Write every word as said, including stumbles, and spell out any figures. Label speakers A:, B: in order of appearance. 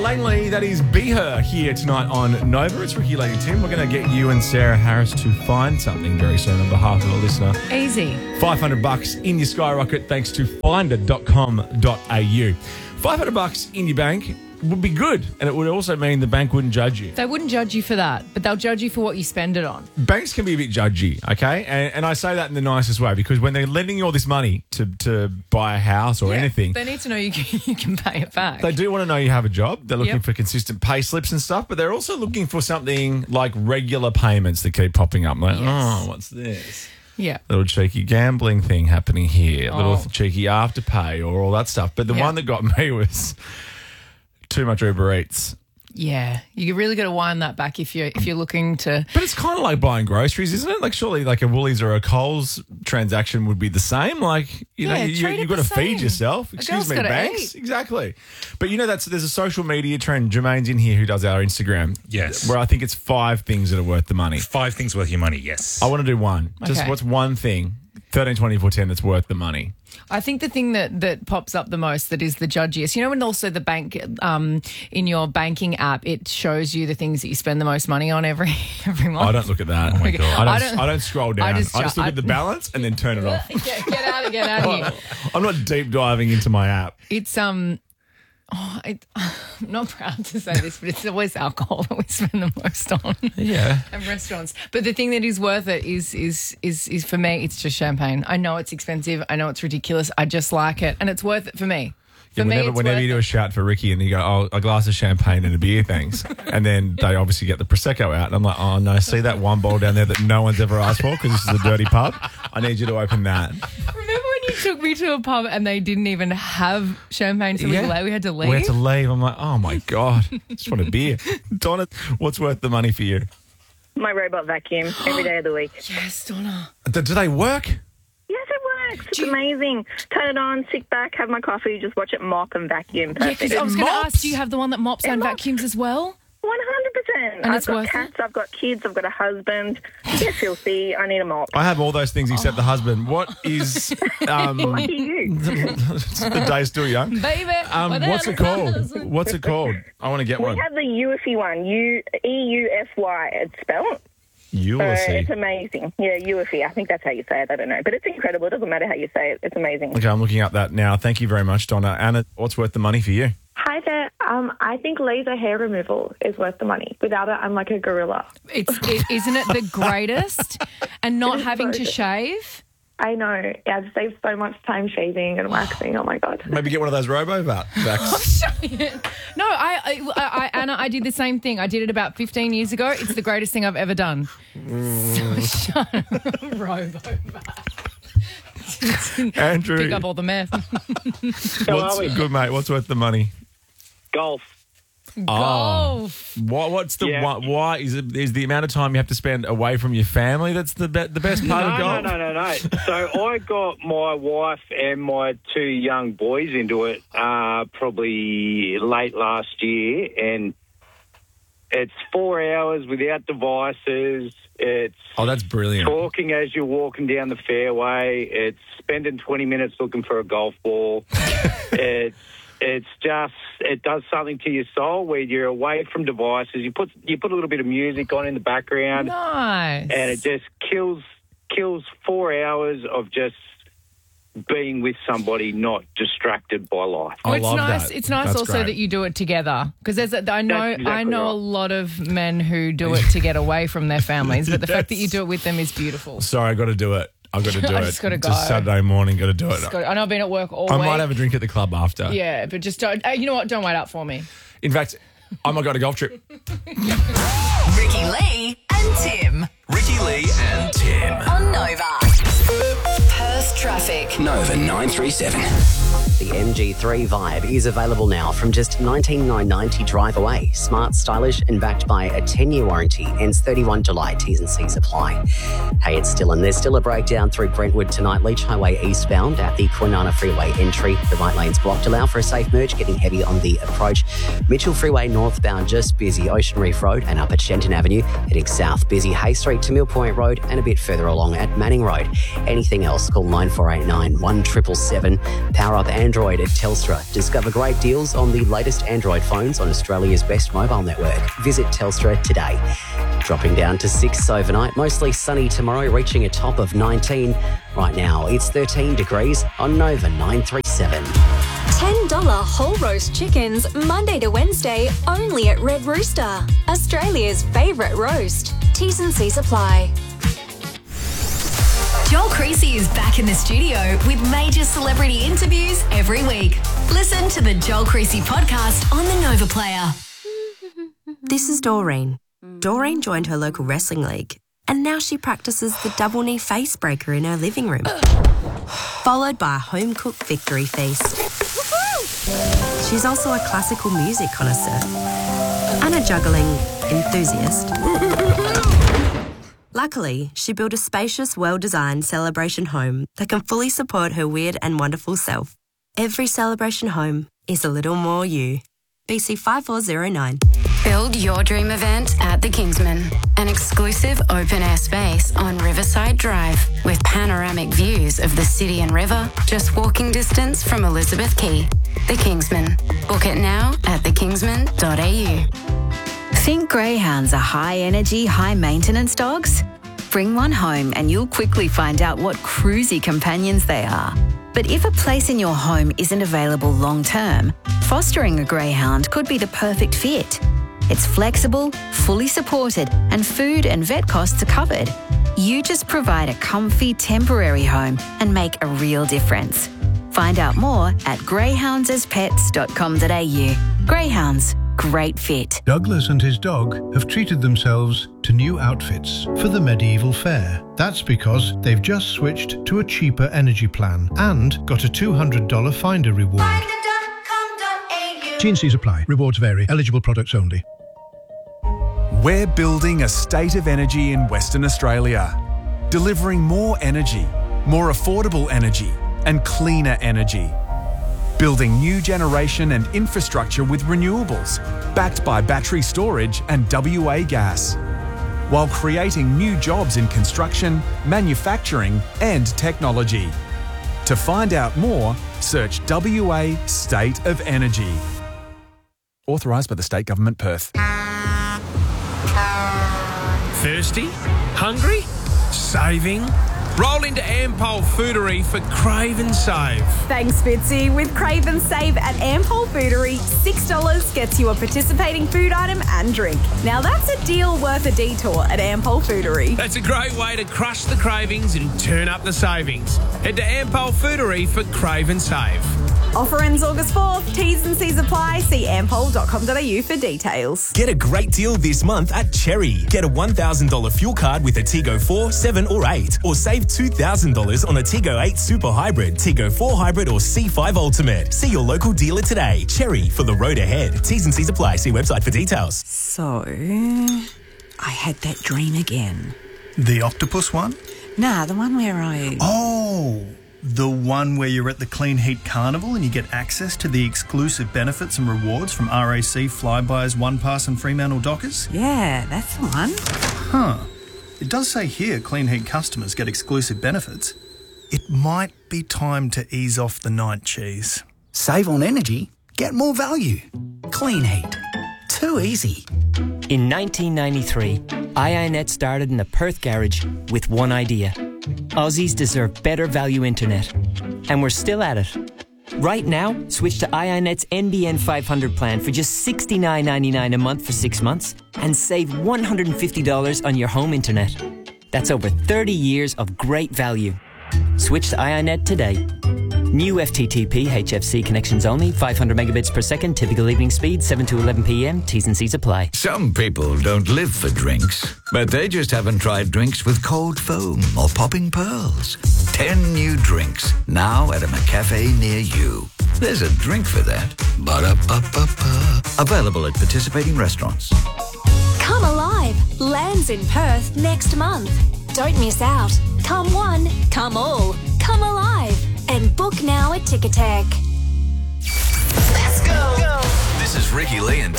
A: Langley, that is Be Her here tonight on Nova. It's Ricky, Lady Tim. We're going to get you and Sarah Harris to find something very soon on behalf of the listener.
B: Easy.
A: five hundred bucks in your Skyrocket thanks to finder dot com dot a u. five hundred bucks in your bank would be good, and it would also mean the bank wouldn't judge you.
B: They wouldn't judge you for that, but they'll judge you for what you spend it on.
A: Banks can be a bit judgy, okay? And, and I say that in the nicest way, because when they're lending you all this money to, to buy a house or
B: Yeah,
A: anything,
B: They need to know you can, you can pay it back.
A: they do want to know you have a job. They're looking
B: Yep.
A: for consistent pay slips and stuff, but they're also looking for something like regular payments that keep popping up. Like,
B: Yes.
A: oh, what's this?
B: Yeah.
A: Little cheeky gambling thing happening here,
B: Oh.
A: little cheeky afterpay or all that stuff. But the
B: Yeah.
A: one that got me was too much Uber Eats.
B: Yeah. You really got to wind that back if you're, if you're looking to...
A: But it's kind of like buying groceries, isn't it? Like, surely like a Woolies or a Coles transaction would be the same. Like, you
B: Yeah,
A: know, you,
B: treat it
A: you've got
B: the
A: to feed
B: same.
A: yourself.
B: A
A: Excuse
B: girl's
A: me,
B: gotta
A: banks.
B: eat.
A: Exactly. But you know, that's there's a social media trend. Jermaine's in here who does our Instagram.
C: Yes.
A: Where I think it's five things that are worth the money.
C: Five things worth your money, yes.
A: I want to do one. Just
B: Okay.
A: what's one thing, thirteen twenty-four ten, that's worth the money?
B: I think the thing that, that pops up the most that is the judgiest, you know, and also the bank, um, in your banking app, it shows you the things that you spend the most money on every every month.
A: I don't look at that.
C: Oh my
B: Okay.
C: God.
A: I don't,
B: I
A: I
B: don't-
A: don't, scroll down.
B: I
A: I
B: just
A: just,
B: ju-
A: look
B: I-
A: at the balance and then turn it off.
B: Get, get out of get out of here.
A: I'm not deep diving into my app.
B: It's um, oh, it, I'm not proud to say this, but it's always alcohol that we spend the most on.
A: Yeah.
B: And restaurants. But the thing that is worth it is is is is for me, it's just champagne. I know it's expensive. I know it's ridiculous. I just like it, and it's worth it for me. For
A: Yeah,
B: me,
A: whenever
B: it's
A: whenever
B: worth
A: you do
B: it.
A: a shout for Ricky and you go, oh, a glass of champagne and a beer, thanks. And then they obviously get the Prosecco out. And I'm like, oh, no, see that one bowl down there that no one's ever asked for because this is a dirty pub? I need you to open that.
B: Remember when you took me to a pub and they didn't even have champagne, so we,
A: Yeah.
B: were, we had to leave?
A: We had to leave. I'm like, oh, my God. Just want a beer. Donna, what's worth the money for you?
D: My robot vacuum every day of the week.
B: Yes, Donna.
A: Do, do they work?
D: Yes, it works. It's
B: Do you-
D: amazing. Turn it on, sit back, have my coffee, just watch it mop and vacuum.
B: Yeah,
D: Perfect.
B: because I was going to
A: mops?
B: ask, do you have the one that mops
D: It
B: and
D: mops.
B: vacuums as well?
D: one hundred percent.
B: And
D: I've
B: it's
D: got
B: worth it?
D: cats, I've got kids, I've got a husband. Get filthy. I need a mop.
A: I have all those things except the husband. What is um,
D: Lucky you.
A: the day's still young?
B: Baby.
A: Um,
B: what the
A: what's
B: hell
A: it
B: is that?
A: called? What's it called? I want to get
D: We
A: one.
D: have the U F Y one. U E U F Y. It's spelled.
A: You
D: So
A: will see.
D: it's amazing. Yeah, U F Y. I think that's how you say it. I don't know. But it's incredible. It doesn't matter how you say it. It's amazing.
A: Okay, I'm looking up that now. Thank you very much, Donna. Anna, what's worth the money for you?
E: Hi there. Um, I think laser hair removal is worth the money. Without it, I'm like a gorilla.
B: It's, it, isn't it the greatest? And not
E: It is
B: having
E: so
B: to
E: good.
B: shave?
E: I know. I've saved so much time shaving and waxing. Oh, my God.
A: Maybe get one of those robo vacs.
B: No, I, I, I, Anna, I did the same thing. I did it about fifteen years ago. It's the greatest thing I've ever done. So shut up. Robo
A: Andrew,
B: Pick up all the meth.
A: what's good, mate? What's worth the money?
F: Golf.
B: Golf.
A: What? What's the
F: Yeah.
A: why, why? Is it is the amount of time you have to spend away from your family that's the be, the best part
F: No,
A: of
F: no,
A: golf?
F: no, no, no. So I got my wife and my two young boys into it uh, probably late last year, and it's four hours without devices. It's
A: Oh, that's brilliant.
F: talking as you're walking down the fairway. It's spending twenty minutes looking for a golf ball. it's it's just it does something to your soul where you're away from devices. You put you put a little bit of music on in the background,
B: Nice.
F: and it just kills kills four hours of just being with somebody, not distracted by life.
A: I
B: it's
A: love
B: nice.
A: that.
B: It's nice
A: That's
B: also
A: great.
B: that you do it together because there's a, I know
F: That's exactly
B: I know
F: right.
B: a lot of men who do it to get away from their families, but the fact that you
A: Yes.
B: do it with them is beautiful.
A: Sorry, I got to do it. I got to do
B: I
A: it.
B: just gotta
A: It's a
B: go.
A: Saturday morning. Got to do it.
B: Just got- I know I've been at work all
A: I
B: week.
A: might have a drink at the club after.
B: Yeah, but just don't. Uh, you know what? Don't wait up for me.
A: In fact, I might go on a golf trip.
G: Ricky Lee and Tim
H: Ricky Lee and Tim.
G: on Nova. Perth traffic.
H: Nova nine three seven.
I: The M G three Vibe is available now from just nineteen nine ninety drive away. Smart, stylish and backed by a ten-year warranty. Ends thirty-first of July. T's and C's apply. Hey, it's Dylan. There's still a breakdown through Brentwood tonight. Leach Highway eastbound at the Kwinana Freeway entry. The right lane's blocked. Allow for a safe merge. Getting heavy on the approach. Mitchell Freeway northbound just busy. Ocean Reef Road and up at Shenton Avenue. Heading south busy. Hay Street to Mill Point Road and a bit further along at Manning Road. Anything else, call nine four eight nine, one seven seven seven. Power up and Android at Telstra. Discover great deals on the latest Android phones on Australia's best mobile network. Visit Telstra today. Dropping down to six overnight, mostly sunny tomorrow, reaching a top of nineteen. Right now, it's thirteen degrees on Nova nine three seven.
C: ten dollars whole roast chickens, Monday to Wednesday, only at Red Rooster. Australia's favourite roast. T's and C's apply.
G: Joel Creasy is back in the studio with major celebrity interviews every week. Listen to the Joel Creasy podcast on the Nova Player.
J: This is Doreen. Doreen joined her local wrestling league, and now she practices the double knee face breaker in her living room, followed by a home-cooked victory feast. She's also a classical music connoisseur and a juggling enthusiast. Luckily, she built a spacious, well-designed celebration home that can fully support her weird and wonderful self. Every celebration home is a little more you. B C five four zero nine.
K: Build your dream event at the Kingsman, an exclusive open-air space on Riverside Drive with panoramic views of the city and river, just walking distance from Elizabeth Quay. The Kingsman. Book it now at the kingsman dot a u.
L: Think greyhounds are high-energy, high-maintenance dogs? Bring one home and you'll quickly find out what cruisy companions they are. But if a place in your home isn't available long-term, fostering a greyhound could be the perfect fit. It's flexible, fully supported, and food and vet costs are covered. You just provide a comfy, temporary home and make a real difference. Find out more at greyhounds as pets dot com dot a u. Greyhounds. Great fit.
M: Douglas and his dog have treated themselves to new outfits for the medieval fair. That's because they've just switched to a cheaper energy plan and got a two hundred dollars Finder reward. T and C's apply. Rewards vary. Eligible products only.
N: We're building a state of energy in Western Australia, delivering more energy, more affordable energy, and cleaner energy. Building new generation and infrastructure with renewables, backed by battery storage and W A gas, while creating new jobs in construction, manufacturing and technology. To find out more, search W A State of Energy. Authorised by the State Government, Perth.
O: Thirsty? Hungry? Saving? Roll into Ampol Foodery for Crave and Save.
P: Thanks, Fitzy. With Crave and Save at Ampol Foodery, six dollars gets you a participating food item and drink. Now that's a deal worth a detour at Ampol Foodery.
O: That's a great way to crush the cravings and turn up the savings. Head to Ampol Foodery for Crave and Save.
P: Offer ends August fourth. T's and C's apply. See ampol dot com dot a u for details.
Q: Get a great deal this month at Cherry. Get a one thousand dollars fuel card with a Tigo four, seven or eight. Or save two thousand dollars on a Tigo eight Super Hybrid, Tigo four Hybrid or C five Ultimate. See your local dealer today. Cherry, for the road ahead. T's and C's apply. See website for details.
R: So, I had that dream again.
S: The octopus one?
R: Nah, the one where I...
S: Oh... The one where you're at the Clean Heat Carnival and you get access to the exclusive benefits and rewards from R A C, Flybuys, OnePass and Fremantle Dockers?
R: Yeah, that's the one.
S: Huh. It does say here Clean Heat customers get exclusive benefits. It might be time to ease off the night cheese.
T: Save on energy, get more value. Clean Heat. Too easy.
U: In nineteen ninety-three, I I Net started in a Perth garage with one idea. Aussies deserve better value internet. And we're still at it. Right now, switch to I I Net's N B N five hundred plan for just sixty-nine ninety-nine a month for six months and save one hundred fifty dollars on your home internet. That's over thirty years of great value. Switch to I I Net today. New F T T P H F C connections only, five hundred megabits per second, typical evening speed, seven to eleven p m, T's and C's apply.
V: Some people don't live for drinks, but they just haven't tried drinks with cold foam or popping pearls. Ten new drinks, now at a McCafe near you. There's a drink for that. Ba-da-ba-ba-ba. Available at participating restaurants.
C: Come alive. Lands in Perth next month. Don't miss out. Come one, come all. Come alive. And book now at Ticketek.
H: Let's go. This is Ricky Lee and